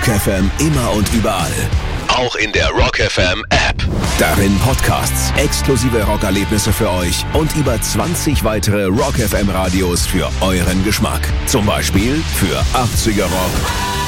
Rock FM immer und überall. Auch in der Rock FM App. Darin Podcasts, exklusive Rockerlebnisse für euch und über 20 weitere Rock FM Radios für euren Geschmack. Zum Beispiel für 80er Rock,